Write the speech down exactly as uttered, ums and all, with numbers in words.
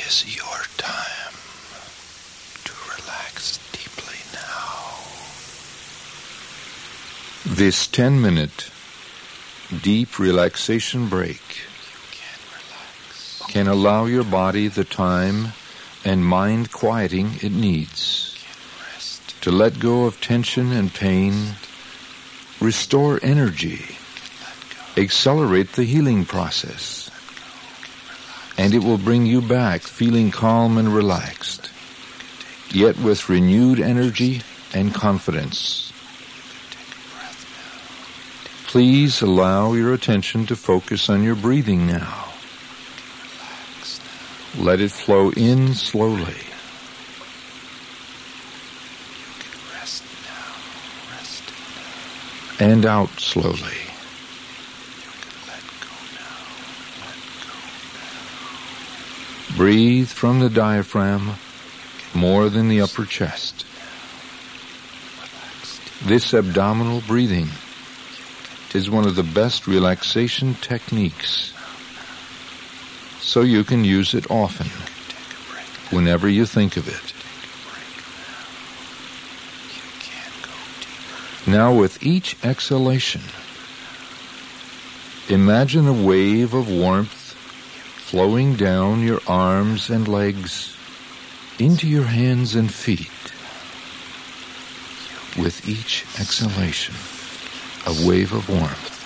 is your time to relax deeply now. This ten-minute deep relaxation break Can relax. can allow your body the time and mind quieting it needs Can rest. to let go of tension and pain, restore energy, Let go. accelerate the healing process, and it will bring you back feeling calm and relaxed, yet with renewed energy and confidence. Take a breath now. Please allow your attention to focus on your breathing now. Relax now. Let it flow in slowly. Rest now. Rest now. And out slowly. You can let go now. Let go now. Breathe from the diaphragm more than the upper chest. Relax. This abdominal breathing is one of the best relaxation techniques, so you can use it often, Take a break now. whenever you think of it. Take a break now. You can go deeper. Now with each exhalation, imagine a wave of warmth flowing down your arms and legs into your hands and feet. With each exhalation, a wave of warmth